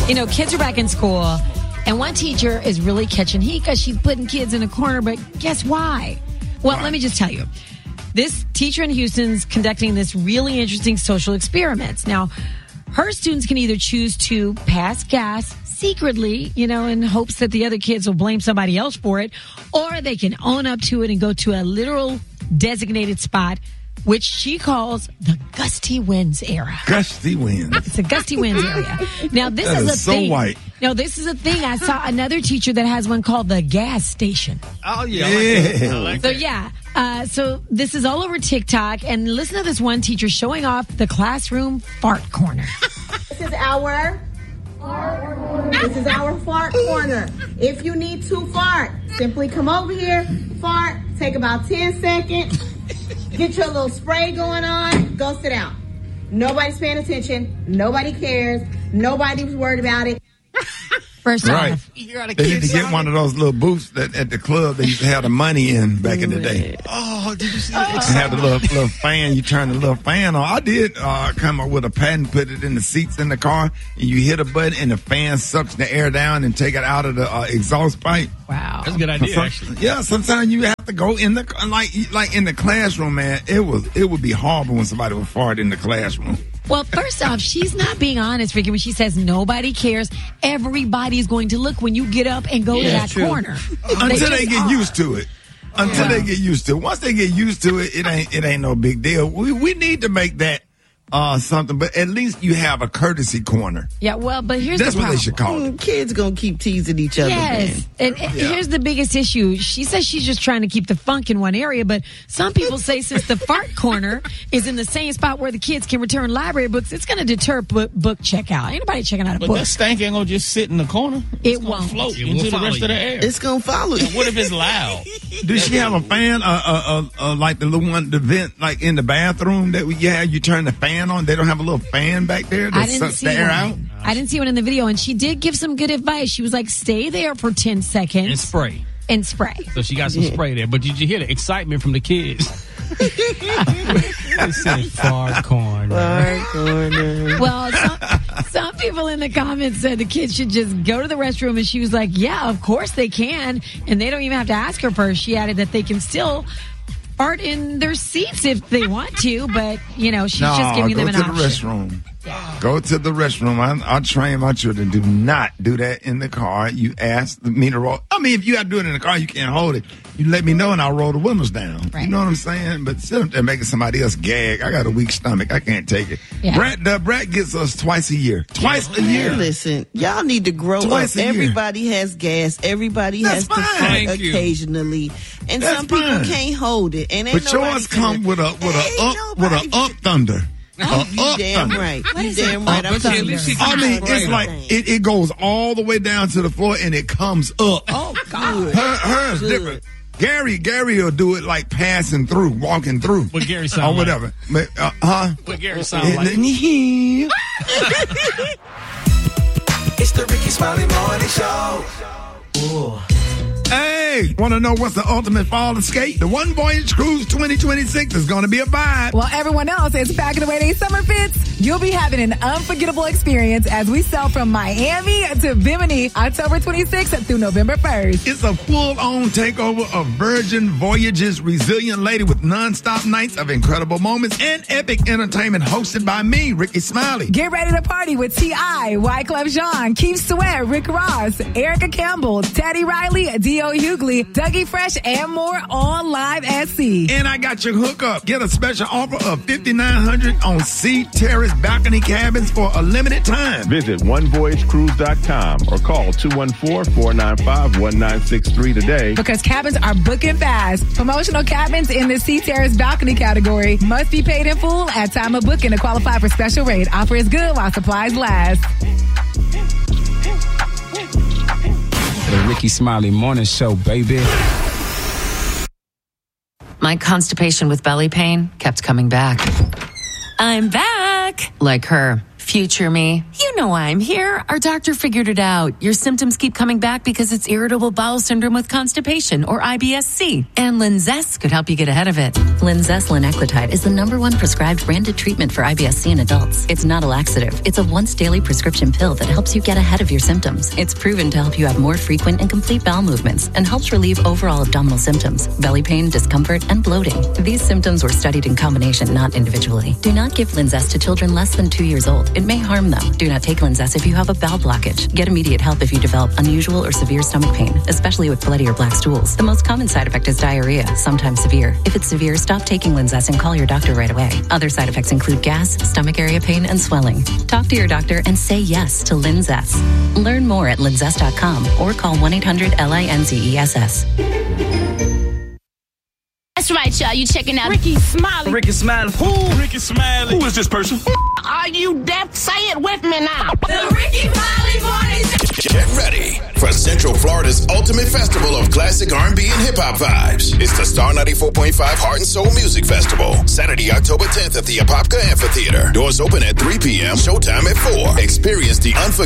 Kids are back in school, and one teacher is really catching heat because she's putting kids in a corner, but guess why? Well, let me just tell you. This teacher in Houston's conducting this really interesting social experiments. Now, her students can either choose to pass gas secretly, in hopes that the other kids will blame somebody else for it, or they can own up to it and go to a literal designated spot, which she calls the Gusty Winds era. Gusty Winds. It's a Gusty Winds area. Now, this that is a so thing. White. No, this is a thing. I saw another teacher that has one called the gas station. Oh, yeah. I like So, that. yeah. So this is all over TikTok. And listen to this one teacher showing off the classroom fart corner. This is our fart corner. If you need to fart, simply come over here, fart, take about 10 seconds, get your little spray going on, go sit down. Nobody's paying attention. Nobody cares. Nobody's worried about it. First Right. off, They need to get one of those little booths that at the club they used to have the money in back in the day. Oh, did you see They that? had the little fan. You turn the little fan on. I did come up with a patent, put it in the seats in the car, and you hit a button, and the fan sucks the air down and take it out of the exhaust pipe. wow. That's a good idea, actually. Yeah, sometimes you have to go in the like in the classroom, man. It would be horrible when somebody would fart in the classroom. Well, first off, she's not being honest, Ricky, when she says nobody cares. Everybody's going to look when you get up and go to that corner. Until they just get are. used to it. Until they get used to it. Once they get used to it, it ain't no big deal. We need to make that something, but at least you have a courtesy corner. Yeah, well, but here's That's the what problem. they should call it. Kids gonna keep teasing each other. Yes, and here's the biggest issue. She says she's just trying to keep the funk in one area, but some people say since the fart corner is in the same spot where the kids can return library books, it's going to deter book checkout. Ain't nobody checking out a But book. that stank ain't gonna just sit in the corner. It gonna won't. float It will into the follow rest of the air. It's gonna follow you. What if it's loud? Does she have a fan, like the little one, the vent, like in the bathroom that you turn the fan on? They don't have a little fan back there I that didn't sucks see the air one. out? I didn't see one in the video, and she did give some good advice. She was like, stay there for 10 seconds. And spray. And spray. So she got some spray there. But did you hear the excitement from the kids? They said far corner. Well, some people in the comments said the kids should just go to the restroom, and she was like, yeah, of course they can. And they don't even have to ask her first. She added that they can still fart in their seats if they want to, but, she's just giving them an option. Go to the restroom. Go to the restroom. I train my children, do not do that in the car. You ask me to roll. I mean, if you got to do it in the car, you can't hold it. You let me know and I'll roll the windows down. Right. You know what I'm saying? But sit up there making somebody else gag. I got a weak stomach. I can't take it. Yeah. Brett gets us twice a year. Twice a year. Listen, y'all need to grow Twice up. a year. Everybody has gas. Everybody That's has to fine. fart Thank you. occasionally, and That's some people fine. can't hold it. And ain't But nobody yours come with a up thunder. Oh, you damn right. You damn right. I'm But see, at talking least she about. I mean, it's like it goes all the way down to the floor and it comes up. Oh, God. Hers different. Gary will do it like passing through, walking through, What Gary or sound like? whatever. But, What Gary sound like? It's the Ricky Smiley Morning Show. Hey, want to know what's the ultimate fall escape? The One Voyage Cruise 2026 is going to be a vibe. While everyone else is packing away their summer fits, you'll be having an unforgettable experience as we sail from Miami to Bimini October 26th through November 1st. It's a full-on takeover of Virgin Voyages Resilient Lady with non-stop nights of incredible moments and epic entertainment hosted by me, Ricky Smiley. Get ready to party with T.I., Wyclef Jean, Keith Sweat, Rick Ross, Erica Campbell, Teddy Riley, D.O. Hughley, Dougie Fresh, and more on Live at Sea. And I got your hookup. Get a special offer of $5,900 on Sea Terrace balcony cabins for a limited time. Visit onevoyagecruise.com or call 214-495-1963 today. Because cabins are booking fast. Promotional cabins in the Sea Terrace balcony category must be paid in full at time of booking to qualify for special rate. Offer is good while supplies last. The Ricky Smiley Morning Show, baby. My constipation with belly pain kept coming back. I'm back. Like her. Future me. You know I'm here. Our doctor figured it out. Your symptoms keep coming back because it's irritable bowel syndrome with constipation, or IBS-C. And Linzess could help you get ahead of it. Linzess linaclotide is the #1 prescribed branded treatment for IBS-C in adults. It's not a laxative. It's a once-daily prescription pill that helps you get ahead of your symptoms. It's proven to help you have more frequent and complete bowel movements and helps relieve overall abdominal symptoms, belly pain, discomfort, and bloating. These symptoms were studied in combination, not individually. Do not give Linzess to children less than 2 years old. It may harm them. Do not take Linzess if you have a bowel blockage. Get immediate help if you develop unusual or severe stomach pain, especially with bloody or black stools. The most common side effect is diarrhea, sometimes severe. If it's severe, stop taking Linzess and call your doctor right away. Other side effects include gas, stomach area pain, and swelling. Talk to your doctor and say yes to Linzess. Learn more at linzess.com or call 1-800-LINZESS. That's right, y'all. You checking out Ricky Smiley. Ricky Smiley. Who? Ricky Smiley. Who is this person? Are you deaf? Say it with me now. The Ricky Smiley Morning Show. Get ready for Central Florida's ultimate festival of classic R&B and hip-hop vibes. It's the Star 94.5 Heart and Soul Music Festival. Saturday, October 10th at the Apopka Amphitheater. Doors open at 3 p.m. Showtime at 4. Experience the unforgettable